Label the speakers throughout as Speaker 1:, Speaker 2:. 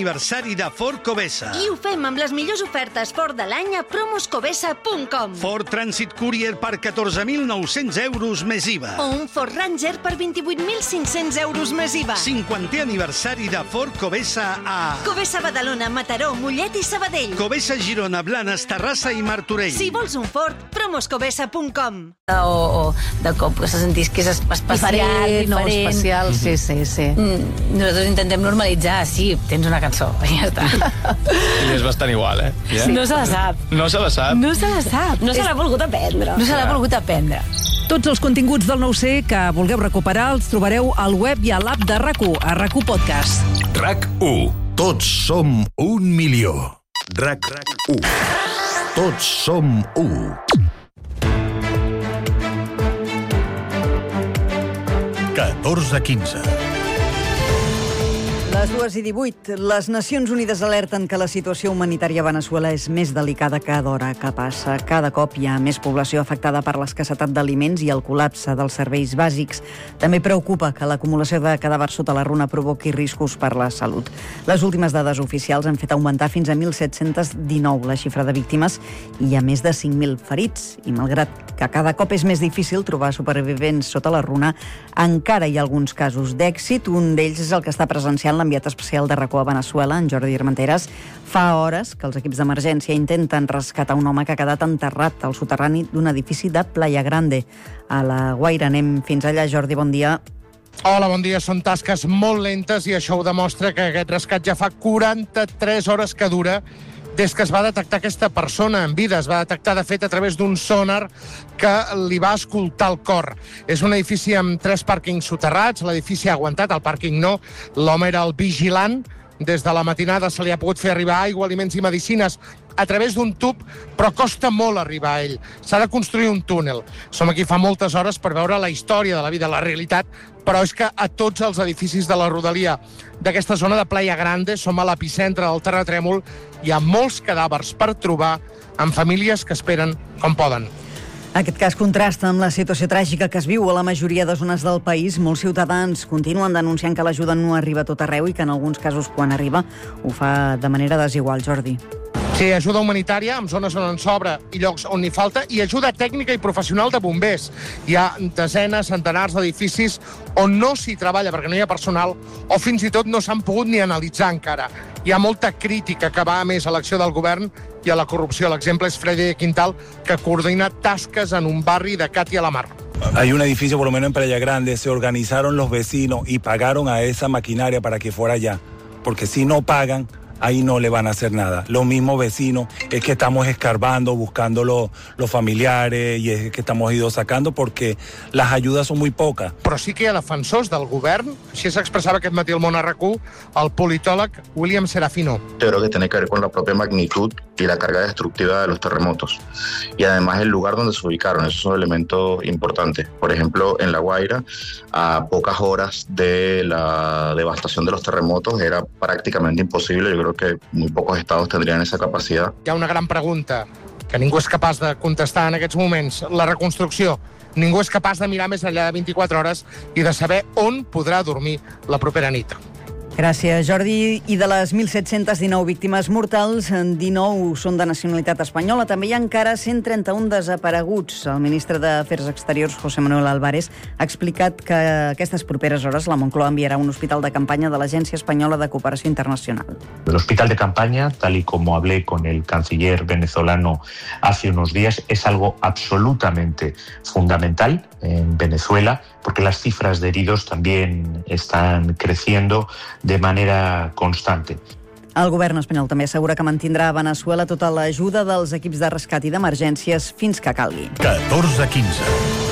Speaker 1: Aniversari de Ford Covesa.
Speaker 2: I ho fem amb les millors ofertes Ford de l'any a promoscovesa.com.
Speaker 1: Ford Transit Courier per 14.900 euros més IVA.
Speaker 2: O un Ford Ranger per 28.500 euros més IVA.
Speaker 1: 50è aniversari de Ford Covesa a...
Speaker 2: Covesa Badalona, Mataró, Mollet i Sabadell.
Speaker 1: Covesa Girona, Blanes, Terrassa i Martorell.
Speaker 2: Si vols un Ford, promoscovesa.com.
Speaker 3: O de cop que se sentís que és especial, diferent.
Speaker 4: No, especial, sí.
Speaker 3: Nosaltres intentem normalitzar, sí, tens una cançó, i ja està.
Speaker 5: I és bastant igual, eh? Ja?
Speaker 3: No se la sap.
Speaker 5: No se la sap?
Speaker 3: No se la sap.
Speaker 4: No se l'ha volgut aprendre.
Speaker 3: No se l'ha volgut aprendre.
Speaker 6: Tots els continguts del 9C que vulgueu recuperar els trobareu al web i a l'app de RAC1, a RAC1 Podcast.
Speaker 7: RAC1. Tots som 1 milió. RAC1. Tots som 1. 14:15.
Speaker 8: Les 2:18. Les Nacions Unides alerten que la situació humanitària a Veneçuela és més delicada cada hora que passa. Cada cop hi ha més població afectada per l'escassetat d'aliments i el col·lapse dels serveis bàsics. També preocupa que l'acumulació de cadàvers sota la runa provoqui riscos per la salut. Les últimes dades oficials han fet augmentar fins a 1.719 la xifra de víctimes i hi ha més de 5.000 ferits. I malgrat que cada cop és més difícil trobar supervivents sota la runa, encara hi ha alguns casos d'èxit. Un d'ells és el que està presenciant l'enviat especial de RAC1 a Veneçuela, en Jordi Armenteres. Fa hores que els equips d'emergència intenten rescatar un home que ha quedat enterrat al soterrani d'un edifici de Playa Grande, a la Guaira. Anem fins allà. Jordi, bon dia.
Speaker 9: Hola, bon dia. Són tasques molt lentes i això ho demostra que aquest rescat ja fa 43 hores que dura des que es va detectar aquesta persona en vida. Es va detectar, de fet, a través d'un sonar que li va escoltar el cor. És un edifici amb 3 pàrquings soterrats. L'edifici ha aguantat, el pàrquing no. L'home era el vigilant. Des de la matinada se li ha pogut fer arribar aigua, aliments i medicines a través d'un tub, però costa molt arribar a ell. S'ha de construir un túnel. Som aquí fa moltes hores per veure la història de la vida, la realitat, però és que a tots els edificis de la rodalia d'aquesta zona de Playa Grande, som a l'epicentre del terratrèmol, hi ha molts cadàvers per trobar amb famílies que esperen com poden.
Speaker 8: Aquest cas contrasta amb la situació tràgica que es viu a la majoria de zones del país. Molts ciutadans continuen denunciant que l'ajuda no arriba a tot arreu i que en alguns casos, quan arriba, ho fa de manera desigual. Jordi.
Speaker 9: Sí, ajuda humanitària en zones on en sobra i llocs on n'hi falta, i ajuda tècnica i professional de bombers. Hi ha desenes, centenars d'edificis on no s'hi treballa perquè no hi ha personal o fins i tot no s'han pogut ni analitzar encara. Hi ha molta crítica que va a més a l'acció del govern i a la corrupció. L'exemple és Freddy Quintal, que coordina tasques en un barri de Cati a la Mar.
Speaker 10: Hay un edificio, por lo menos en Playa Grande, se organizaron los vecinos y pagaron a esa maquinaria para que fuera allá. Porque si no pagan, ahí no le van a hacer nada. Los mismos vecinos es que estamos escarbando, buscando los familiares, i és que estamos ido sacando porque las ayudas son muy pocas.
Speaker 9: Però sí que hi ha defensors del govern. Així s'expressava aquest matí al Món a RAC1 el politòleg William Serafino.
Speaker 11: Yo creo que tiene que ver con la propia magnitud y la carga destructiva de los terremotos. Y además el lugar donde se ubicaron, esos son elementos importantes. Por ejemplo, en La Guaira, a pocas horas de la devastación de los terremotos, era prácticamente imposible. Yo creo que muy pocos estados tendrían esa capacidad.
Speaker 9: Hi ha una gran pregunta que ningú és capaç de contestar en aquests moments. La reconstrucció. Ningú és capaç de mirar més enllà de 24 hores i de saber on podrà dormir la propera nit.
Speaker 8: Gràcies, Jordi. I de les 1.719 víctimes mortals, 19 són de nacionalitat espanyola. També hi ha encara 131 desapareguts. El ministre d'Afers Exteriors, José Manuel Álvarez, ha explicat que aquestes properes hores la Moncloa enviarà un hospital de campanya de l'Agència Espanyola de Cooperació Internacional.
Speaker 12: El hospital de campaña, tal y como hablé con el canciller venezolano hace unos días, es algo absolutamente fundamental en Venezuela, porque las cifras de heridos también están creciendo de manera constante.
Speaker 8: El govern espanyol també assegura que mantindrà a Veneçuela tota l'ajuda dels equips de rescat i d'emergències fins que calgui.
Speaker 7: 14:15.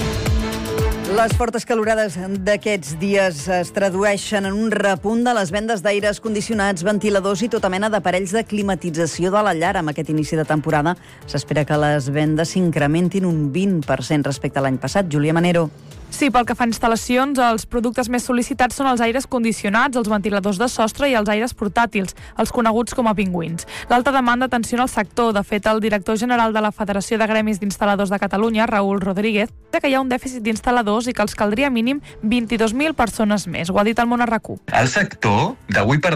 Speaker 8: Les fortes calorades d'aquests dies es tradueixen en un repunt de les vendes d'aires condicionats, ventiladors i tota mena d'aparells de climatització de la llar. Amb aquest inici de temporada s'espera que les vendes s'incrementin un 20% respecte a l'any passat. Júlia Manero.
Speaker 13: Sí, pel que fa a instal·lacions, els productes més sol·licitats són els aires condicionats, els ventiladors de sostre i els aires portàtils, els coneguts com a pingüins. L'alta demanda tensiona el sector. De fet, el director general de la Federació de Gremis d'Instal·ladors de Catalunya, Raúl Rodríguez, diu que hi ha un dèficit d'instal·ladors i que els caldria mínim 22.000 persones més. Ho ha dit al Món a RAC1.
Speaker 14: El sector, d'avui per